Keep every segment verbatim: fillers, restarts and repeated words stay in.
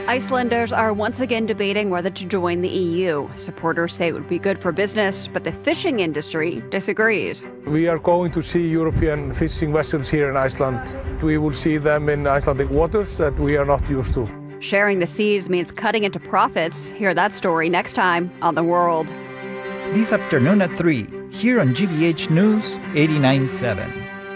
Icelanders are once again debating whether to join the E U. Supporters say it would be good for business, but the fishing industry disagrees. We are going to see European fishing vessels here in Iceland. We will see them in Icelandic waters that we are not used to. Sharing the seas means cutting into profits. Hear that story next time on The World. This afternoon at three, here on G B H News eighty-nine point seven.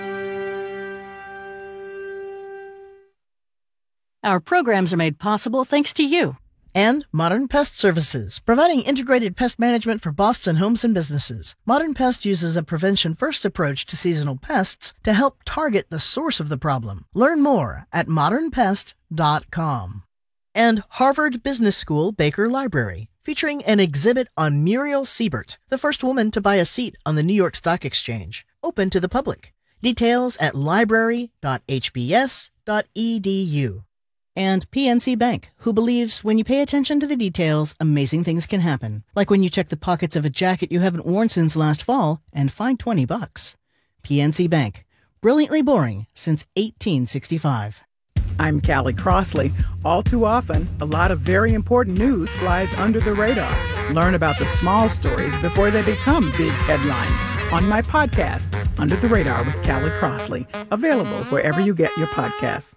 Our programs are made possible thanks to you. And Modern Pest Services, providing integrated pest management for Boston homes and businesses. Modern Pest uses a prevention-first approach to seasonal pests to help target the source of the problem. Learn more at modern pest dot com. And Harvard Business School Baker Library, featuring an exhibit on Muriel Siebert, the first woman to buy a seat on the New York Stock Exchange. Open to the public. Details at library dot h b s dot e d u. And P N C Bank, who believes when you pay attention to the details, amazing things can happen. Like when you check the pockets of a jacket you haven't worn since last fall and find twenty bucks. P N C Bank, brilliantly boring since eighteen sixty-five. I'm Callie Crossley. All too often, a lot of very important news flies under the radar. Learn about the small stories before they become big headlines on my podcast, Under the Radar with Callie Crossley, available wherever you get your podcasts.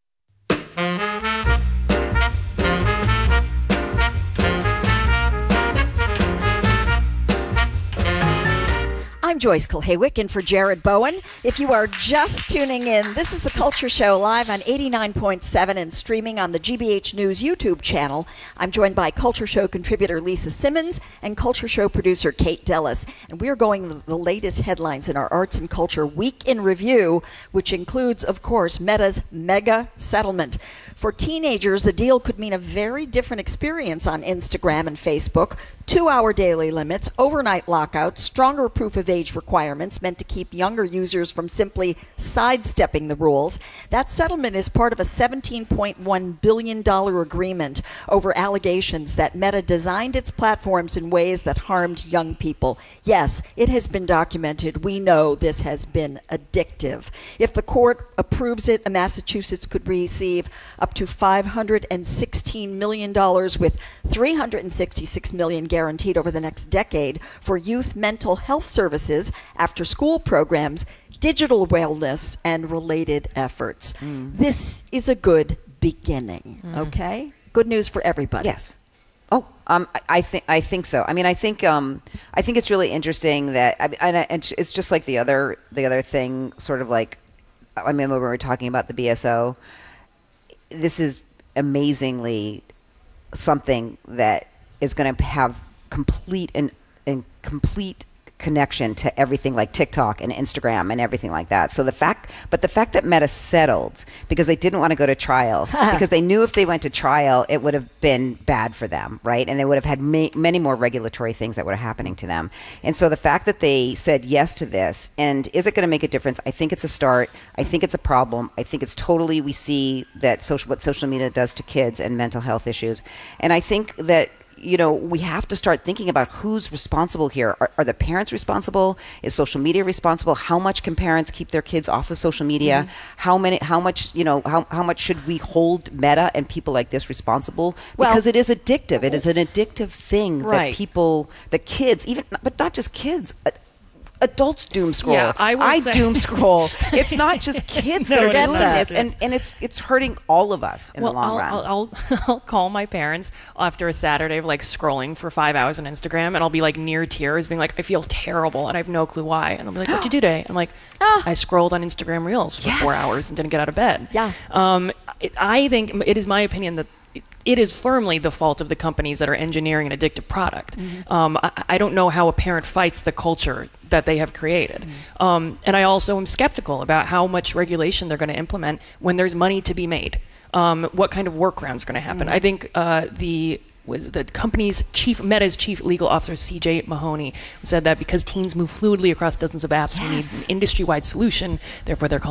I'm Joyce Kulhawick in for Jared Bowen. If you are just tuning in, this is The Culture Show live on eighty-nine point seven and streaming on the G B H News YouTube channel. I'm joined by Culture Show contributor Lisa Simmons and Culture Show producer Kate Dellis. And we are going to the latest headlines in our Arts and Culture Week in Review, which includes, of course, Meta's mega settlement. For teenagers, the deal could mean a very different experience on Instagram and Facebook. Two-hour daily limits, overnight lockouts, stronger proof of age requirements meant to keep younger users from simply sidestepping the rules. That settlement is part of a seventeen point one billion dollars agreement over allegations that Meta designed its platforms in ways that harmed young people. Yes, it has been documented. We know this has been addictive. If the court approves it, Massachusetts could receive up to five hundred sixteen million dollars with three hundred sixty-six million dollars guaranteed over the next decade for youth mental health services, after-school programs, digital wellness, and related efforts. Mm. This is a good beginning, mm. okay? Good news for everybody. Yes. Oh, um, I, I think I think so. I mean, I think um, I think it's really interesting that, I, and I, it's just like the other the other thing, sort of like, I remember when we were talking about the B S O. This is amazingly something that is going to have complete and, and complete connection to everything like TikTok and Instagram and everything like that. So the fact, but the fact that Meta settled because they didn't want to go to trial, because they knew if they went to trial, it would have been bad for them, right? And they would have had ma- many more regulatory things that were happening to them. And so the fact that they said yes to this, and is it going to make a difference? I think it's a start. I think it's a problem. I think it's totally, we see that social, what social media does to kids and mental health issues. And I think that, you know, we have to start thinking about who's responsible here. Are, are the parents responsible? Is social media responsible? How much can parents keep their kids off of social media? Mm-hmm. How many, how much, you know, how, how much should we hold Meta and people like this responsible? Well, because it is addictive. It is an addictive thing right. that people, the kids, even, but not just kids, adults doom scroll. Yeah, I, I say- doom scroll. It's not just kids no, that are it doing is. this, and, and it's it's hurting all of us in well, the long I'll, run. I'll, I'll, I'll call my parents after a Saturday of like scrolling for five hours on Instagram, and I'll be like near tears, being like, I feel terrible, and I have no clue why. And I'll be like, what'd you do today? I'm like, Ah. I scrolled on Instagram Reels for Yes. four hours and didn't get out of bed. Yeah. Um, it, I think it is my opinion that it is firmly the fault of the companies that are engineering an addictive product. Mm-hmm. Um, I, I don't know how a parent fights the culture that they have created. Mm-hmm. Um, and I also am skeptical about how much regulation they're going to implement when there's money to be made. Um, what kind of workarounds are going to happen? Mm-hmm. I think uh, the was the company's chief, Meta's chief legal officer, C J Mahoney, said that because teens move fluidly across dozens of apps, yes. we need an industry-wide solution. Therefore, they're calling